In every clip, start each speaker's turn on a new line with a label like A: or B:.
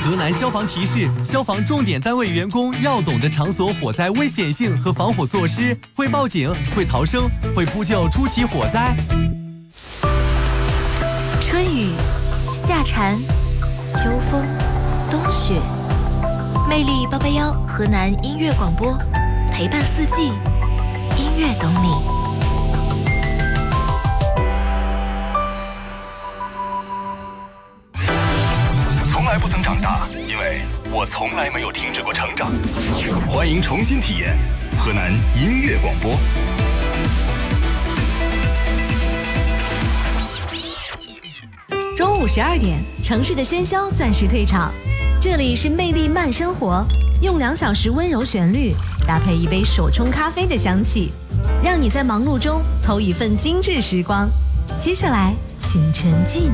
A: 河南消防提示：消防重点单位员工要懂得场所火灾危险性和防火措施，会报警，会逃生，会扑救初期火灾。
B: 春雨、夏蝉、秋风、冬雪，魅力881河南音乐广播，陪伴四季，音乐懂你。
C: 从来不曾长大，因为我从来没有停止过成长。欢迎重新体验河南音乐广播。
D: 中午12点，城市的喧嚣暂时退场，这里是魅力慢生活，用2小时温柔旋律搭配一杯手冲咖啡的香气，让你在忙碌中偷一份精致时光。接下来，请沉浸。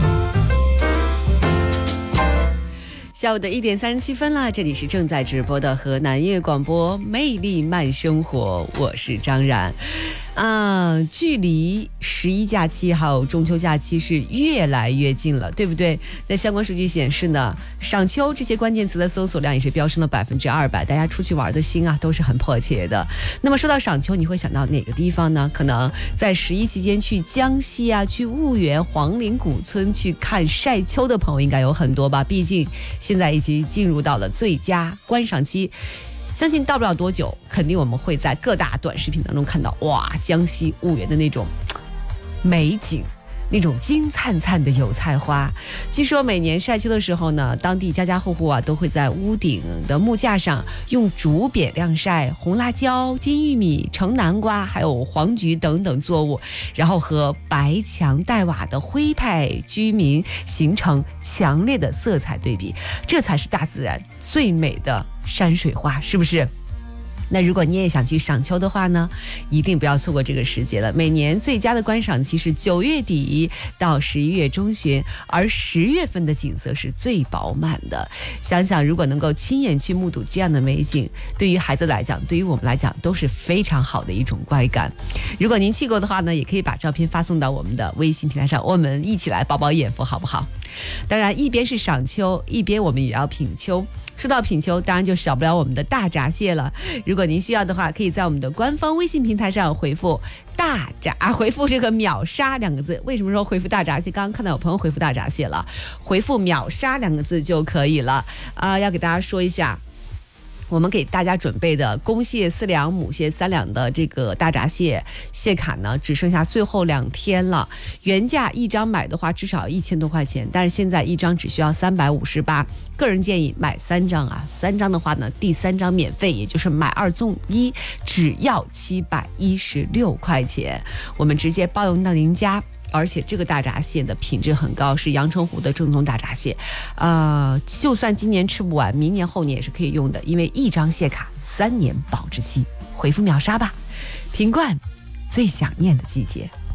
E: 下午的1点37分了，这里是正在直播的河南音乐广播魅力慢生活，我是张然。距离11假期还有中秋假期是越来越近了，对不对？那相关数据显示呢，赏秋这些关键词的搜索量也是飙升了200%，大家出去玩的心啊都是很迫切的。那么说到赏秋，你会想到哪个地方呢？可能在11期间去江西啊，去婺源黄陵古村去看晒秋的朋友应该有很多吧，毕竟现在已经进入到了最佳观赏期。相信到不了多久，肯定我们会在各大短视频当中看到，哇，江西婺源的那种美景，那种金灿灿的油菜花。据说每年晒秋的时候呢，当地家家户户啊都会在屋顶的木架上用竹篾晾晒红辣椒、金玉米、橙南瓜还有黄菊等等作物，然后和白墙黛瓦的徽派居民形成强烈的色彩对比，这才是大自然最美的山水画，是不是？那如果你也想去赏秋的话呢，一定不要错过这个时节了。每年最佳的观赏期是9月底到11月中旬，而10月份的景色是最饱满的。想想如果能够亲眼去目睹这样的美景，对于孩子来讲，对于我们来讲都是非常好的一种观感。如果您去过的话呢，也可以把照片发送到我们的微信平台上，我们一起来饱饱眼福，好不好？当然一边是赏秋，一边我们也要品秋。说到品秋，当然就少不了我们的大闸蟹了。如果您需要的话，可以在我们的官方微信平台上回复大闸，回复这个秒杀2个字。为什么说回复大闸蟹？刚刚看到有朋友回复大闸蟹了，回复秒杀2个字就可以了。要给大家说一下，我们给大家准备的公蟹4两、母蟹3两的这个大闸蟹蟹卡呢，只剩下最后2天了。原价一张买的话至少1000多块钱，但是现在一张只需要358。个人建议买3张啊，3张的话呢，第3张免费，也就是买2送1，只要716块钱，我们直接包邮到您家。而且这个大闸蟹的品质很高，是阳澄湖的正宗大闸蟹。就算今年吃不完，明年后年也是可以用的，因为一张蟹卡3年保质期。回复秒杀吧，品冠最想念的季节。